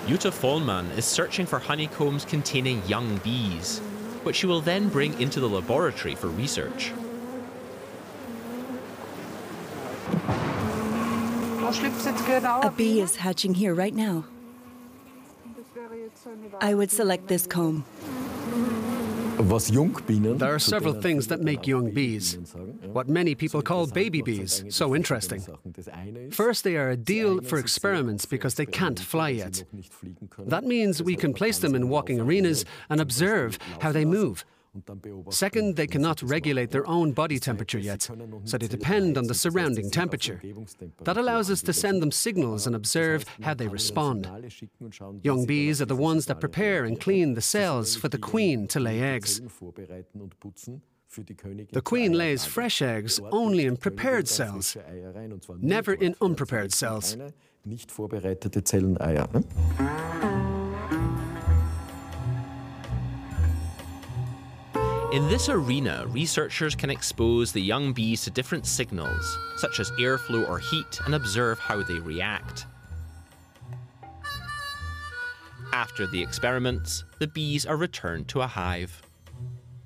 Jutta Vollmann is searching for honeycombs containing young bees, which she will then bring into the laboratory for research. A bee is hatching here right now. I would select this comb. There are several things that make young bees, what many people call baby bees, so interesting. First, they are ideal for experiments because they can't fly yet. That means we can place them in walking arenas and observe how they move. Second, they cannot regulate their own body temperature yet, so they depend on the surrounding temperature. That allows us to send them signals and observe how they respond. Young bees are the ones that prepare and clean the cells for the queen to lay eggs. The queen lays fresh eggs only in prepared cells, never in unprepared cells. In this arena, researchers can expose the young bees to different signals, such as airflow or heat, and observe how they react. After the experiments, the bees are returned to a hive.